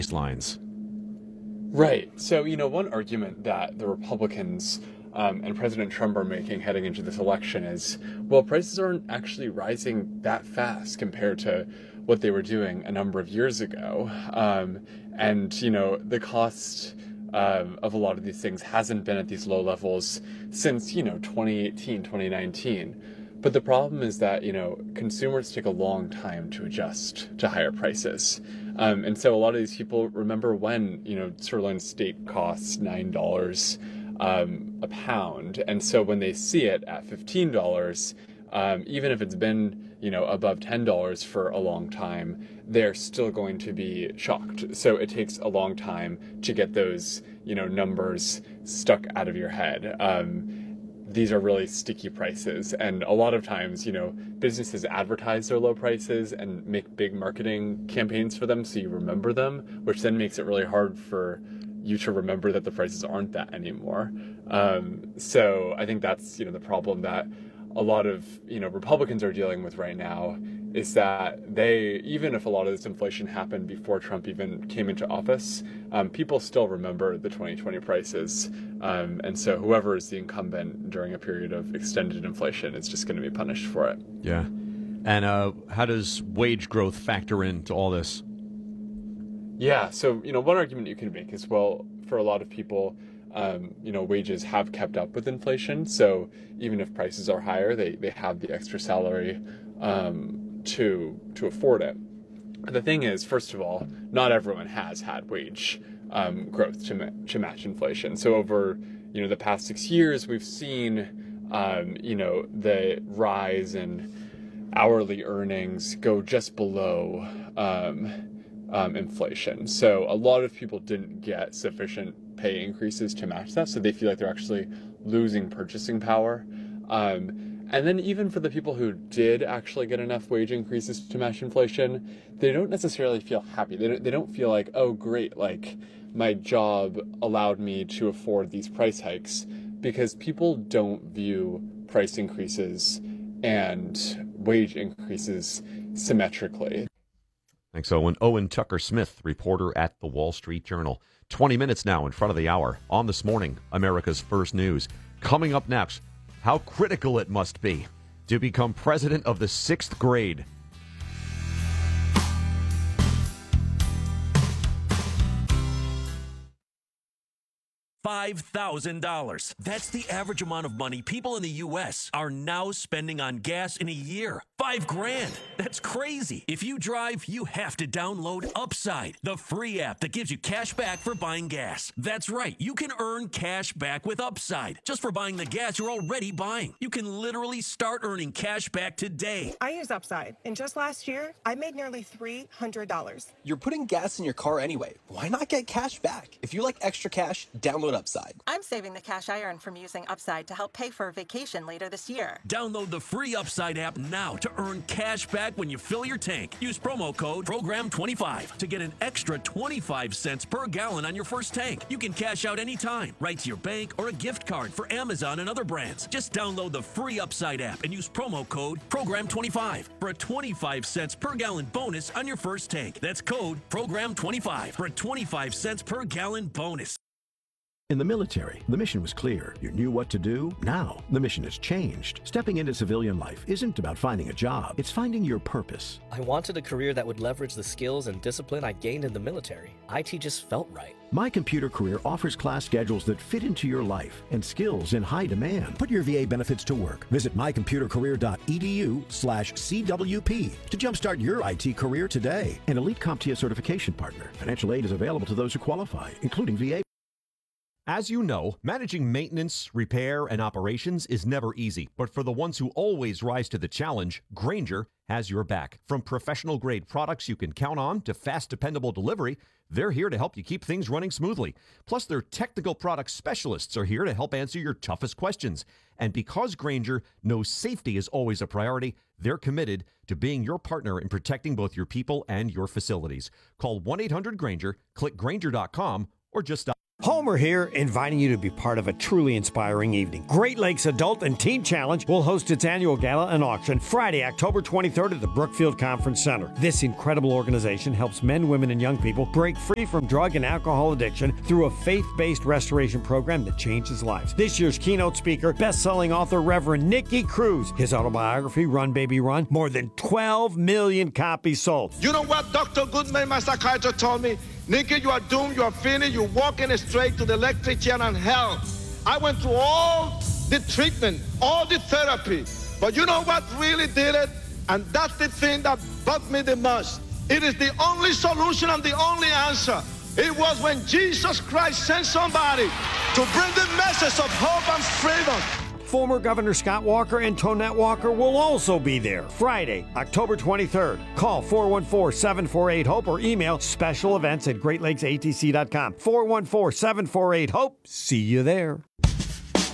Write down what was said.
lines. Right. So, one argument that the Republicans and President Trump are making heading into this election is, well, prices aren't actually rising that fast compared to what they were doing a number of years ago. The cost of a lot of these things hasn't been at these low levels since, 2018, 2019. But the problem is that, consumers take a long time to adjust to higher prices. And so a lot of these people remember when, sirloin steak costs $9 a pound. And so when they see it at $15, even if it's been, above $10 for a long time, they're still going to be shocked. So it takes a long time to get those, numbers stuck out of your head. These are really sticky prices. And a lot of times, businesses advertise their low prices and make big marketing campaigns for them so you remember them, which then makes it really hard for you to remember that the prices aren't that anymore. So I think that's, the problem that a lot of, Republicans are dealing with right now is that they, even if a lot of this inflation happened before Trump even came into office, people still remember the 2020 prices. And so whoever is the incumbent during a period of extended inflation is just going to be punished for it. Yeah. And how does wage growth factor into all this? Yeah, so, one argument you can make is, well, for a lot of people, wages have kept up with inflation. So even if prices are higher, they have the extra salary to afford it. And the thing is, first of all, not everyone has had wage growth to match inflation. So over, the past 6 years, we've seen, the rise in hourly earnings go just below inflation. So a lot of people didn't get sufficient pay increases to match that, so they feel like they're actually losing purchasing power. And then even for the people who did actually get enough wage increases to match inflation, they don't necessarily feel happy. They don't feel like, oh, great, like my job allowed me to afford these price hikes, because people don't view price increases and wage increases symmetrically. Thanks, Owen. Owen Tucker-Smith, reporter at the Wall Street Journal. 20 minutes now in front of the hour on This Morning, America's First News. Coming up next, how critical it must be to become president of the 6th grade. $5,000. That's the average amount of money people in the U.S. are now spending on gas in a year. $5,000. That's crazy. If you drive, you have to download Upside, the free app that gives you cash back for buying gas. That's right. You can earn cash back with Upside just for buying the gas you're already buying. You can literally start earning cash back today. I use Upside, and just last year, I made nearly $300. You're putting gas in your car anyway. Why not get cash back? If you like extra cash, download Upside. I'm saving the cash I earn from using Upside to help pay for a vacation later this year. Download the free Upside app now to earn cash back when you fill your tank. Use promo code PROGRAM25 to get an extra 25 cents per gallon on your first tank. You can cash out anytime, right to your bank or a gift card for Amazon and other brands. Just download the free Upside app and use promo code PROGRAM25 for a 25 cents per gallon bonus on your first tank. That's code PROGRAM25 for a 25 cents per gallon bonus. In the military, the mission was clear. You knew what to do. Now, the mission has changed. Stepping into civilian life isn't about finding a job. It's finding your purpose. I wanted a career that would leverage the skills and discipline I gained in the military. IT just felt right. My Computer Career offers class schedules that fit into your life and skills in high demand. Put your VA benefits to work. Visit mycomputercareer.edu/CWP to jumpstart your IT career today. An elite CompTIA certification partner. Financial aid is available to those who qualify, including VA. As you know, managing maintenance, repair, and operations is never easy. But for the ones who always rise to the challenge, Grainger has your back. From professional-grade products you can count on to fast, dependable delivery, they're here to help you keep things running smoothly. Plus, their technical product specialists are here to help answer your toughest questions. And because Grainger knows safety is always a priority, they're committed to being your partner in protecting both your people and your facilities. Call 1-800-GRAINGER, click Grainger.com, or just stop. Homer here, inviting you to be part of a truly inspiring evening. Great Lakes Adult and Teen Challenge will host its annual gala and auction Friday, October 23rd at the Brookfield Conference Center. This incredible organization helps men, women, and young people break free from drug and alcohol addiction through a faith-based restoration program that changes lives. This year's keynote speaker, best-selling author Reverend Nicky Cruz. His autobiography, Run Baby Run, more than 12 million copies sold. You know what Dr. Goodman, my psychiatrist, told me? Nicky, you are doomed, you are finished, you're walking straight to the electric chair and hell. I went through all the treatment, all the therapy, but you know what really did it? And that's the thing that bugged me the most. It is the only solution and the only answer. It was when Jesus Christ sent somebody to bring the message of hope and freedom. Former Governor Scott Walker and Tonette Walker will also be there Friday, October 23rd. Call 414-748-HOPE or email special events at greatlakesatc.com. 414-748-HOPE. See you there.